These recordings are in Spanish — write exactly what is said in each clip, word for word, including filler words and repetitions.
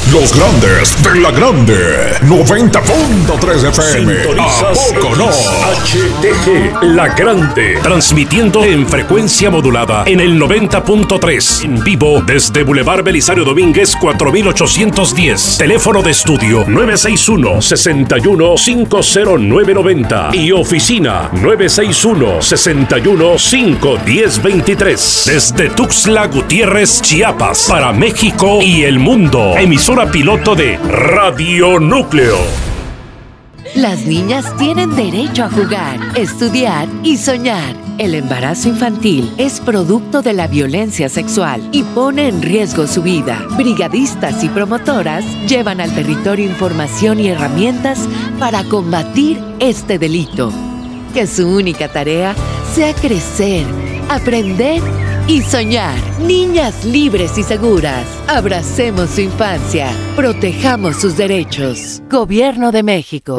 Los grandes de la grande. noventa punto tres F M. ¿A poco no? H T G La Grande. Transmitiendo en frecuencia modulada en el noventa punto tres. En vivo desde Boulevard Belisario Domínguez cuatro mil ochocientos diez. Teléfono de estudio nueve seis uno, seis uno cinco cero nueve nueve cero. Y oficina nueve seis uno, seis uno cinco uno cero dos tres. Desde Tuxtla Gutiérrez, Chiapas. Para México y el mundo. Emisora piloto de Radio Núcleo. Las niñas tienen derecho a jugar, estudiar y soñar. El embarazo infantil es producto de la violencia sexual y pone en riesgo su vida. Brigadistas y promotoras llevan al territorio información y herramientas para combatir este delito. Que su única tarea sea crecer, aprender y soñar. Niñas libres y seguras. Abracemos su infancia. Protejamos sus derechos. Gobierno de México.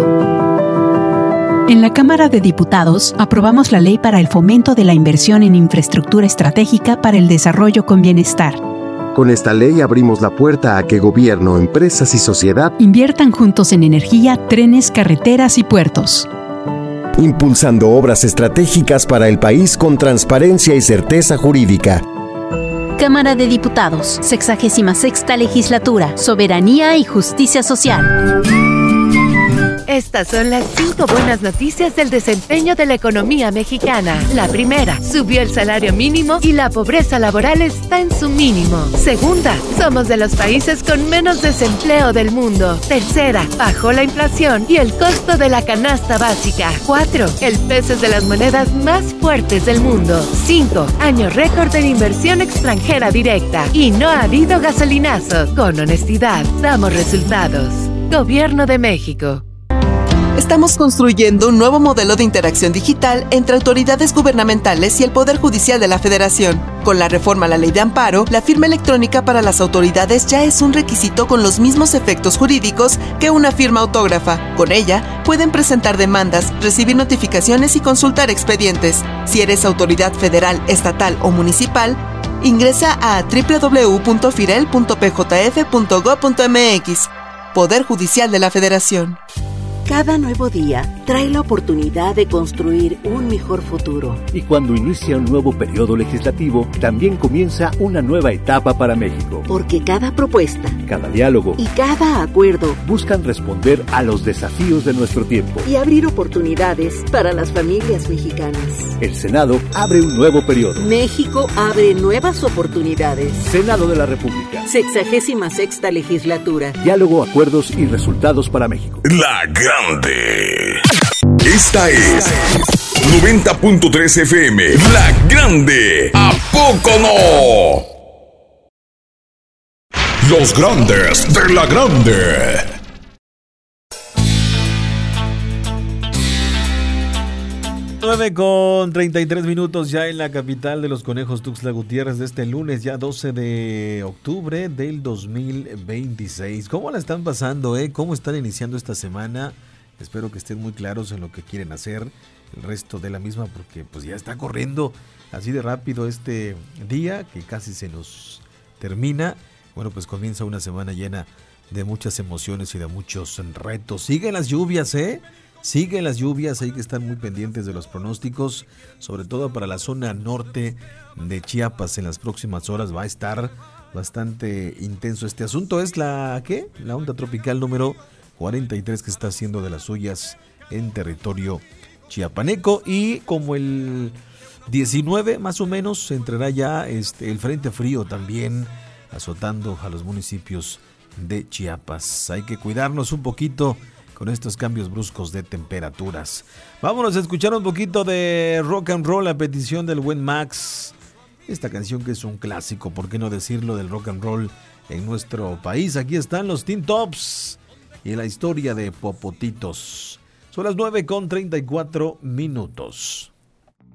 En la Cámara de Diputados aprobamos la Ley para el Fomento de la Inversión en Infraestructura Estratégica para el Desarrollo con Bienestar. Con esta ley abrimos la puerta a que gobierno, empresas y sociedad inviertan juntos en energía, trenes, carreteras y puertos, impulsando obras estratégicas para el país con transparencia y certeza jurídica. Cámara de Diputados, sexagésima sexta Legislatura, Soberanía y Justicia Social. Estas son las cinco buenas noticias del desempeño de la economía mexicana. La primera, subió el salario mínimo y la pobreza laboral está en su mínimo. Segunda, somos de los países con menos desempleo del mundo. Tercera, bajó la inflación y el costo de la canasta básica. Cuatro, el peso es de las monedas más fuertes del mundo. Cinco, año récord en inversión extranjera directa. Y no ha habido gasolinazo. Con honestidad, damos resultados. Gobierno de México. Estamos construyendo un nuevo modelo de interacción digital entre autoridades gubernamentales y el Poder Judicial de la Federación. Con la reforma a la Ley de Amparo, la firma electrónica para las autoridades ya es un requisito con los mismos efectos jurídicos que una firma autógrafa. Con ella, pueden presentar demandas, recibir notificaciones y consultar expedientes. Si eres autoridad federal, estatal o municipal, ingresa a doble u doble u doble u punto firel punto p j f punto gob punto m x. Poder Judicial de la Federación. Cada nuevo día trae la oportunidad de construir un mejor futuro. Y cuando inicia un nuevo periodo legislativo, también comienza una nueva etapa para México. Porque cada propuesta, cada diálogo y cada acuerdo buscan responder a los desafíos de nuestro tiempo y abrir oportunidades para las familias mexicanas. El Senado abre un nuevo periodo. México abre nuevas oportunidades. Senado de la República. Sexagésima sexta Legislatura. Diálogo, acuerdos y resultados para México. La Grande. Esta es noventa punto tres F M. La Grande. ¿A poco no? Los grandes de la Grande. nueve con treinta y tres minutos ya en la capital de los conejos, Tuxtla Gutiérrez, de este lunes ya doce de octubre del dos mil veintiséis. ¿Cómo la están pasando, eh? ¿Cómo están iniciando esta semana? Espero que estén muy claros en lo que quieren hacer el resto de la misma, porque pues ya está corriendo así de rápido este día que casi se nos termina. Bueno, pues comienza una semana llena de muchas emociones y de muchos retos. Siguen las lluvias, ¿eh? Siguen las lluvias, hay que estar muy pendientes de los pronósticos, sobre todo para la zona norte de Chiapas. En las próximas horas va a estar bastante intenso este asunto. Es la, ¿qué? La onda tropical número cuarenta y tres que está haciendo de las suyas en territorio chiapaneco, y como el diecinueve más o menos entrará ya este, el frente frío también azotando a los municipios de Chiapas. Hay que cuidarnos un poquito con estos cambios bruscos de temperaturas. Vámonos a escuchar un poquito de rock and roll a petición del buen Max. Esta canción que es un clásico, ¿por qué no decirlo?, del rock and roll en nuestro país. Aquí están los Teen Tops y la historia de Popotitos. Son las nueve con treinta y cuatro minutos.